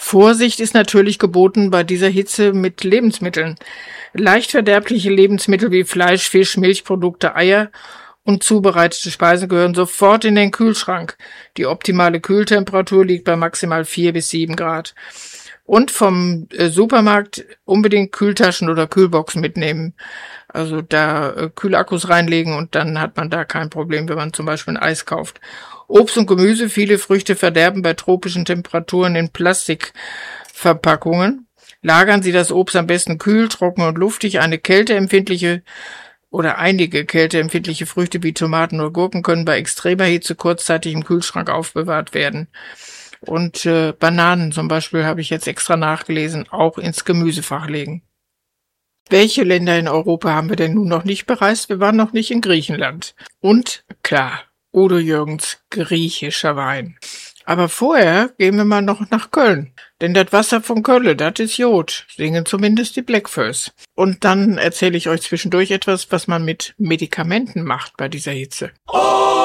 Vorsicht ist natürlich geboten bei dieser Hitze mit Lebensmitteln. Leicht verderbliche Lebensmittel wie Fleisch, Fisch, Milchprodukte, Eier und zubereitete Speisen gehören sofort in den Kühlschrank. Die optimale Kühltemperatur liegt bei maximal 4 bis 7 Grad. Und vom Supermarkt unbedingt Kühltaschen oder Kühlboxen mitnehmen. Also da Kühlakkus reinlegen und dann hat man da kein Problem, wenn man zum Beispiel ein Eis kauft. Obst und Gemüse, viele Früchte verderben bei tropischen Temperaturen in Plastikverpackungen. Lagern Sie das Obst am besten kühl, trocken und luftig. Einige kälteempfindliche Früchte wie Tomaten oder Gurken können bei extremer Hitze kurzzeitig im Kühlschrank aufbewahrt werden. Und Bananen zum Beispiel, habe ich jetzt extra nachgelesen, auch ins Gemüsefach legen. Welche Länder in Europa haben wir denn nun noch nicht bereist? Wir waren noch nicht in Griechenland. Und klar, Udo Jürgens griechischer Wein. Aber vorher gehen wir mal noch nach Köln. Denn das Wasser von Köln, das ist Jod, singen zumindest die Blackfoes. Und dann erzähle ich euch zwischendurch etwas, was man mit Medikamenten macht bei dieser Hitze.